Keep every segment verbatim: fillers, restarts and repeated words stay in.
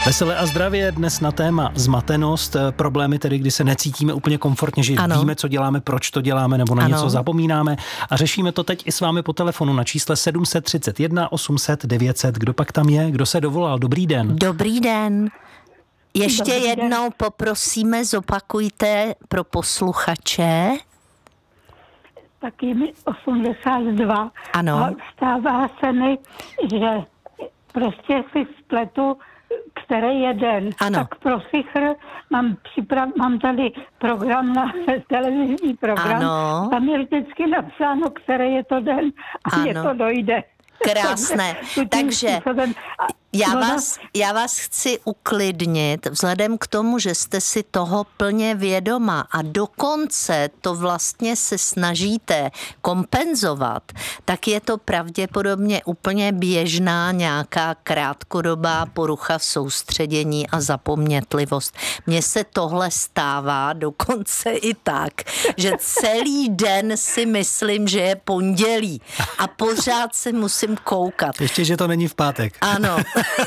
Veselé a zdravě dnes na téma zmatenost, problémy tedy, kdy se necítíme úplně komfortně, že ano. víme, co děláme, proč to děláme, nebo na ano. něco zapomínáme. A řešíme to teď i s vámi po telefonu na čísle sedm tři jedna osm set devět set. Kdo pak tam je? Kdo se dovolal? Dobrý den. Dobrý den. Ještě Dobrý jednou den. poprosíme, zopakujte pro posluchače. Tak je mi osmdesát dva. Ano. A stává se mi, že prostě si spletu, který je den. Ano. Tak pro sichr mám, připrav, mám tady program na televizní program. Ano. Tam je vždycky napsáno, který je to den a mně to dojde. Krásné. Takže já vás, já vás chci uklidnit vzhledem k tomu, že jste si toho plně vědoma a dokonce to vlastně se snažíte kompenzovat, tak je to pravděpodobně úplně běžná nějaká krátkodobá porucha v soustředění a zapomnětlivost. Mně se tohle stává dokonce i tak, že celý den si myslím, že je pondělí a pořád se musím koukat. Ještě, že to není v pátek. Ano.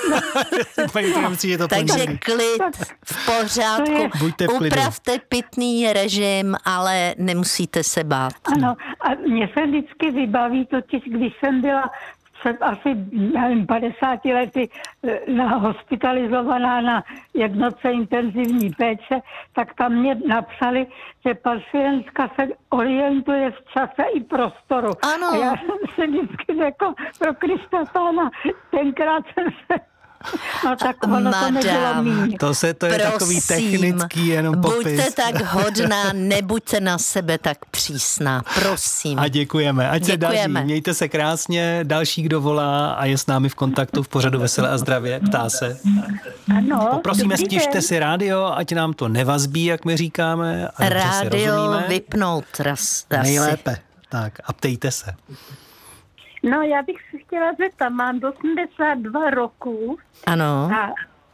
to Takže klid, v pořádku. Buďte v klidu. Upravte pitný režim, ale nemusíte se bát. Ano, a mně se vždycky vybaví totiž, když jsem byla před asi nevím, padesáti lety na, hospitalizovaná na jednotce intenzivní péče, tak tam mě napsali, že pacientka se orientuje v čase i prostoru. Ano. A já jsem se vždycky řekla, pro Krista Pána, tenkrát jsem se... No tak ono to nebylo míň. To, se, to je Prosím, takový technický jenom popis. Buďte tak hodná, nebuďte na sebe tak přísná. Prosím. A děkujeme. Ať děkujeme. se daří. Mějte se krásně. Další, kdo volá a je s námi v kontaktu v pořadu Veselé a zdravě, ptá se. Ano. Poprosíme, stižte si rádio, ať nám to nevazbí, jak my říkáme. A rádio vypnout raz. Nejlépe. Tak a ptejte se. No, já bych se chtěla zeptat, mám osmdesát dva roků. Ano. A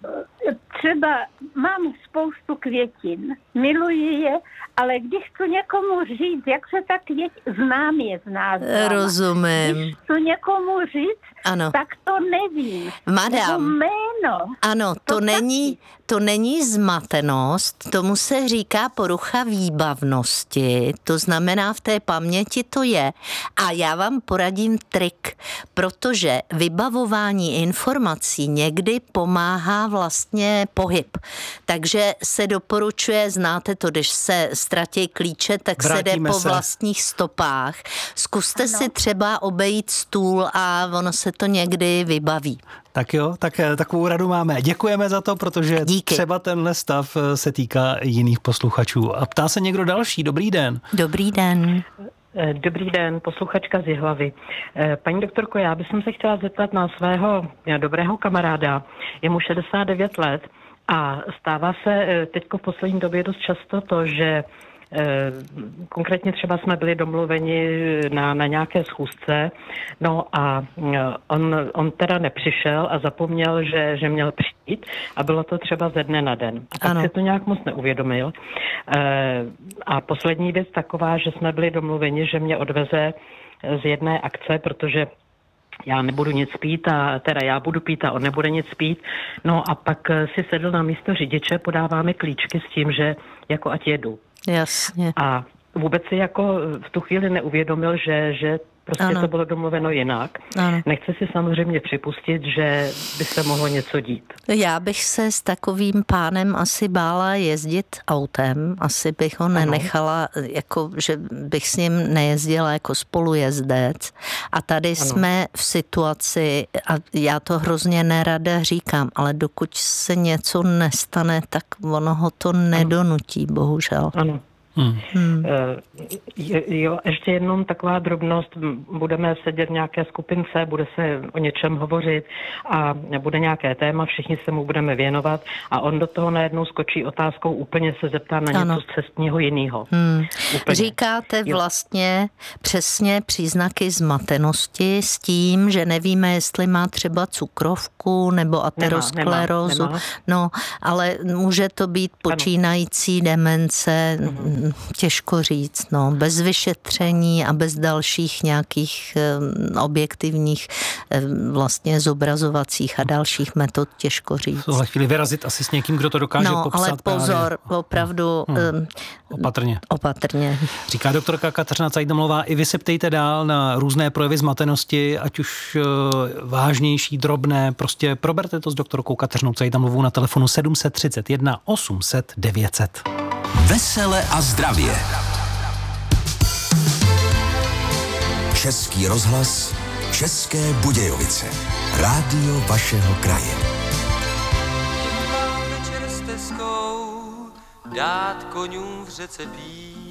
třeba mám spoustu květin, miluji je, ale když chci někomu říct, jak se ta květ, znám je z názvama. Rozumím. Když chci někomu říct, ano. tak to nevím. Madam. Jméno. Ano, to, to není, to není zmatenost, tomu se říká porucha výbavnosti, to znamená v té paměti to je. A já vám poradím trik, protože vybavování informací někdy pomáhá vlastně pohyb. Takže se doporučuje, znáte to, když se ztratí klíče, tak Vrátíme se jde po se. vlastních stopách. Zkuste ano. si třeba obejít stůl a ono se to někdy vybaví. Tak jo, tak takovou radu máme. Děkujeme za to, protože Díky. třeba tenhle stav se týká jiných posluchačů. A ptá se někdo další. Dobrý den. Dobrý den. Dobrý den, posluchačka z Jihlavy. Paní doktorko, já bych se chtěla zeptat na svého dobrého kamaráda. Je mu šedesát devět let a stává se teďko v poslední době dost často to, že konkrétně třeba jsme byli domluveni na, na nějaké schůzce, no a on, on teda nepřišel a zapomněl, že, že měl přijít a bylo to třeba ze dne na den. A tak si to nějak moc neuvědomil. A poslední věc taková, že jsme byli domluveni, že mě odveze z jedné akce, protože já nebudu nic pít a teda já budu pít a on nebude nic pít. No a pak si sedl na místo řidiče, podává mi klíčky s tím, že jako ať jedu. Jasně. A vůbec si jako v tu chvíli neuvědomil, že, že prostě ano. to bylo domluveno jinak. Ano. Nechci si samozřejmě připustit, že by se mohlo něco dít. Já bych se s takovým pánem asi bála jezdit autem. Asi bych ho nenechala, ano. jako, že bych s ním nejezdila jako spolujezdec. A tady ano. jsme v situaci, a já to hrozně nerada říkám, ale dokud se něco nestane, tak ono ho to nedonutí, bohužel. Ano. Hmm. Hmm. Jo, ještě jenom taková drobnost, budeme sedět v nějaké skupince, bude se o něčem hovořit a bude nějaké téma, všichni se mu budeme věnovat a on do toho najednou skočí otázkou, úplně se zeptá na ano. něco z cestního jiného. Hmm. Říkáte jo. vlastně přesně příznaky zmatenosti s tím, že nevíme, jestli má třeba cukrovku nebo aterosklerózu. Nemá, nemá, nemá. No, ale může to být počínající demence, těžko říct, no, bez vyšetření a bez dalších nějakých objektivních vlastně zobrazovacích a dalších metod těžko říct. V tohle chvíli vyrazit asi s někým, kdo to dokáže no, popsat. Ale pozor, právě. opravdu hmm. opatrně. Opatrně. Říká doktorka Kateřina Cajtnamlová, i vy se ptejte dál na různé projevy zmatenosti, ať už vážnější, drobné, prostě proberte to s doktorkou Kateřinou Cajtnamlovou na telefonu sedm tři jedna osm set devět set. Vesele a zdravě. Český rozhlas, České Budějovice. Rádio vašeho kraje. Večer s teskou, dát koňům v řece pít.